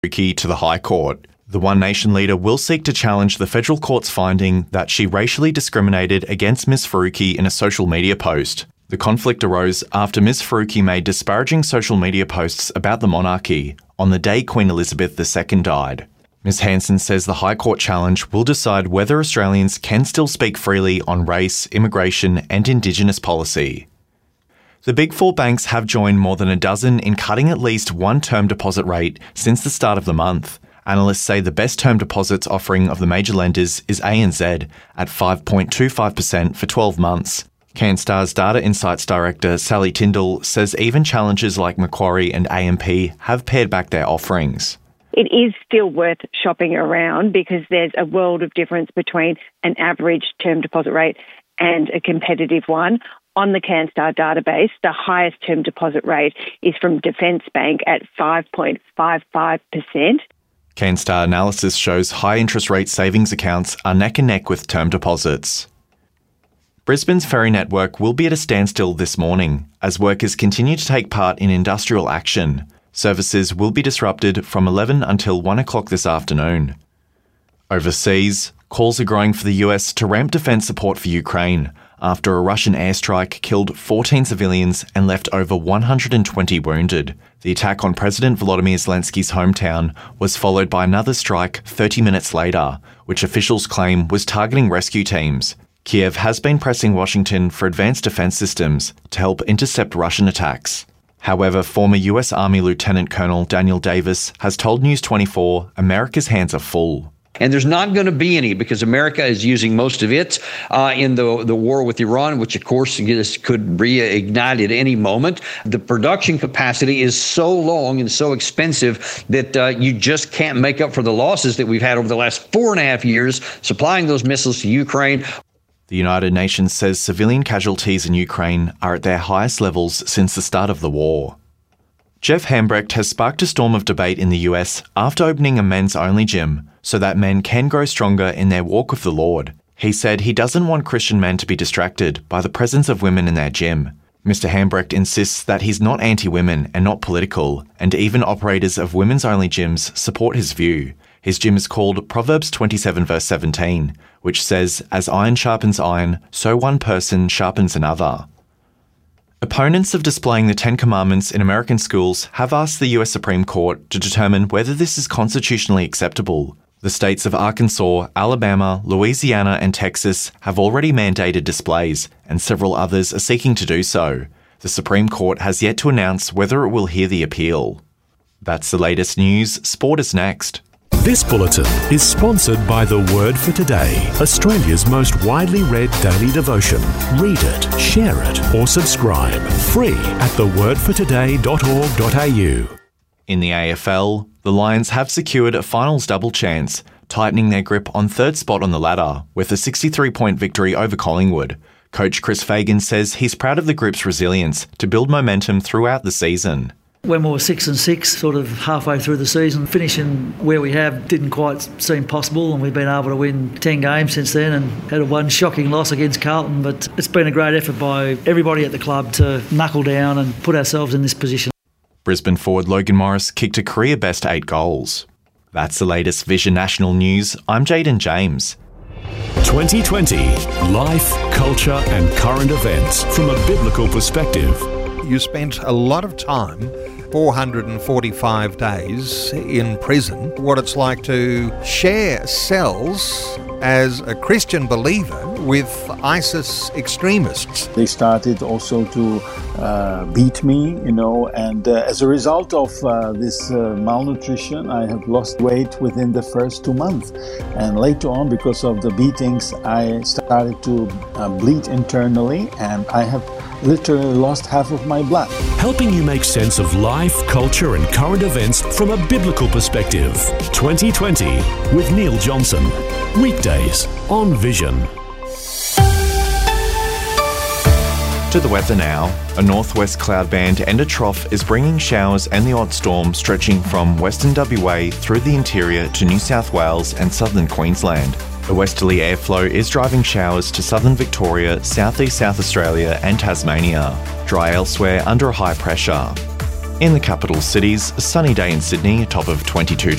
Faruqi to the High Court. The One Nation leader will seek to challenge the federal court's finding that she racially discriminated against Ms. Faruqi in a social media post. The conflict arose after Ms. Faruqi made disparaging social media posts about the monarchy on the day Queen Elizabeth II died. Ms. Hanson says the High Court challenge will decide whether Australians can still speak freely on race, immigration and Indigenous policy. The Big Four banks have joined more than a dozen in cutting at least one term deposit rate since the start of the month. Analysts say the best term deposits offering of the major lenders is ANZ at 5.25% for 12 months. Canstar's Data Insights Director Sally Tyndall says even challengers like Macquarie and AMP have pared back their offerings. It is still worth shopping around because there's a world of difference between an average term deposit rate and a competitive one. On the Canstar database, the highest term deposit rate is from Defence Bank at 5.55%. Canstar analysis shows high interest rate savings accounts are neck and neck with term deposits. Brisbane's ferry network will be at a standstill this morning as workers continue to take part in industrial action. Services will be disrupted from 11 until 1 o'clock this afternoon. Overseas, calls are growing for the US to ramp defence support for Ukraine after a Russian airstrike killed 14 civilians and left over 120 wounded. The attack on President Volodymyr Zelensky's hometown was followed by another strike 30 minutes later, which officials claim was targeting rescue teams. Kiev has been pressing Washington for advanced defence systems to help intercept Russian attacks. However, former US Army Lieutenant Colonel Daniel Davis has told News 24 America's hands are full. And there's not going to be any because America is using most of it in the war with Iran, which, of course, could reignite at any moment. The production capacity is so long and so expensive that you just can't make up for the losses that we've had over the last 4.5 years supplying those missiles to Ukraine. The United Nations says civilian casualties in Ukraine are at their highest levels since the start of the war. Jeff Hambrecht has sparked a storm of debate in the US after opening a men's-only gym so that men can grow stronger in their walk with the Lord. He said he doesn't want Christian men to be distracted by the presence of women in their gym. Mr. Hambrecht insists that he's not anti-women and not political, and even operators of women's-only gyms support his view. His gym is called Proverbs 27 verse 17, which says, "As iron sharpens iron, so one person sharpens another." Opponents of displaying the Ten Commandments in American schools have asked the US Supreme Court to determine whether this is constitutionally acceptable. The states of Arkansas, Alabama, Louisiana and Texas have already mandated displays, and several others are seeking to do so. The Supreme Court has yet to announce whether it will hear the appeal. That's the latest news. Sport is next. This bulletin is sponsored by The Word for Today, Australia's most widely read daily devotion. Read it, share it, or subscribe. Free at thewordfortoday.org.au. In the AFL, the Lions have secured a finals double chance, tightening their grip on third spot on the ladder with a 63-point victory over Collingwood. Coach Chris Fagan says he's proud of the group's resilience to build momentum throughout the season. When we were 6-6, sort of halfway through the season, finishing where we have didn't quite seem possible, and we've been able to win 10 games since then and had one shocking loss against Carlton. But it's been a great effort by everybody at the club to knuckle down and put ourselves in this position. Brisbane forward Logan Morris kicked a career-best 8 goals. That's the latest Vision National News. I'm Jaden James. 2020. Life, culture and current events from a biblical perspective. You spent a lot of time, 445 days in prison. What it's like to share cells as a Christian believer with ISIS extremists. They started also to beat me, and as a result of this malnutrition, I have lost weight within the first 2 months. And later on, because of the beatings, I started to bleed internally, and I have literally lost half of my blood. Helping you make sense of life, culture and current events from a biblical perspective. 2020 with Neil Johnson. Weekdays on Vision. To the weather now. A northwest cloud band and a trough is bringing showers and the odd storm stretching from western WA through the interior to New South Wales and southern Queensland. A westerly airflow is driving showers to southern Victoria, southeast South Australia and Tasmania. Dry elsewhere under a high pressure. In the capital cities, a sunny day in Sydney, a top of 22